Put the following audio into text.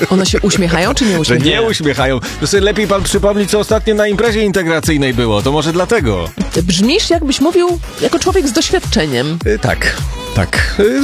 One się uśmiechają, czy nie Że uśmiechają? nie uśmiechają. To sobie lepiej pan przypomni, co ostatnio na imprezie integracyjnej było. To może dlatego. Brzmisz, jakbyś mówił jako człowiek z doświadczeniem. Tak.